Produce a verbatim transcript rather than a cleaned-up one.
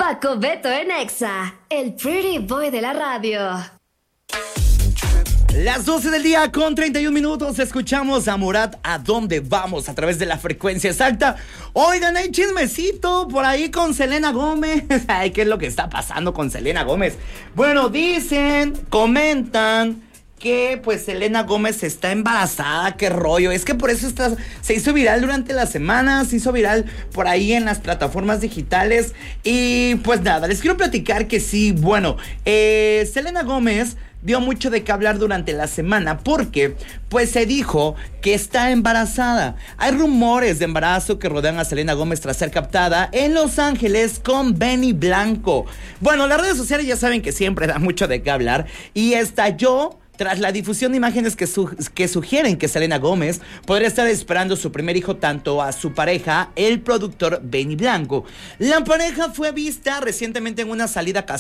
Paco Beto en Exa, el pretty boy de la radio. Las doce del día con treinta y un minutos, escuchamos a Morat, ¿a dónde vamos? A través de la frecuencia exacta. Oigan, hay chismecito por ahí con Selena Gómez. Ay, ¿qué es lo que está pasando con Selena Gómez? Bueno, dicen, comentan que pues Selena Gómez está embarazada, qué rollo. Es que por eso está, se hizo viral durante la semana, se hizo viral por ahí en las plataformas digitales. Y pues nada, les quiero platicar que sí, bueno, eh, Selena Gómez dio mucho de qué hablar durante la semana porque pues se dijo que está embarazada. Hay rumores de embarazo que rodean a Selena Gómez tras ser captada en Los Ángeles con Benny Blanco. Bueno, las redes sociales ya saben que siempre da mucho de qué hablar y estalló tras la difusión de imágenes que, su- que sugieren que Selena Gómez podría estar esperando su primer hijo tanto a su pareja, el productor Benny Blanco. La pareja fue vista recientemente en una salida casual